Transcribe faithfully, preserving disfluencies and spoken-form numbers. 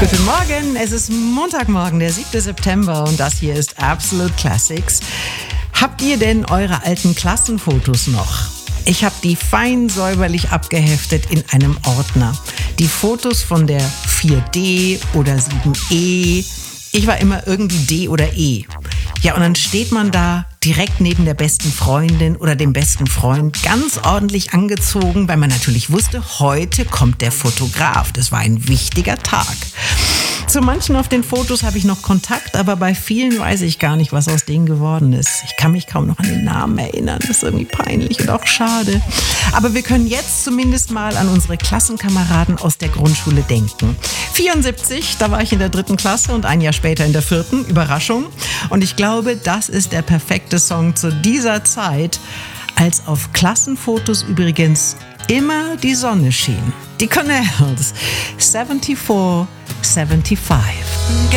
Guten Morgen, es ist Montagmorgen, der siebte September und das hier ist Absolute Classics. Habt ihr denn eure alten Klassenfotos noch? Ich habe die fein säuberlich abgeheftet in einem Ordner. Die Fotos von der vier D oder sieben E. Ich war immer irgendwie D oder E. Ja, und dann steht man da direkt neben der besten Freundin oder dem besten Freund, ganz ordentlich angezogen, weil man natürlich wusste, heute kommt der Fotograf. Das war ein wichtiger Tag. Zu manchen auf den Fotos habe ich noch Kontakt, aber bei vielen weiß ich gar nicht, was aus denen geworden ist. Ich kann mich kaum noch an den Namen erinnern. Das ist irgendwie peinlich und auch schade. Aber wir können jetzt zumindest mal an unsere Klassenkameraden aus der Grundschule denken. vierundsiebzig, da war ich in der dritten Klasse und ein Jahr später in der vierten. Überraschung. Und ich glaube, das ist der perfekte Song zu dieser Zeit, als auf Klassenfotos übrigens immer die Sonne schien. Die Cornells, vierundsiebzig, fünfundsiebzig.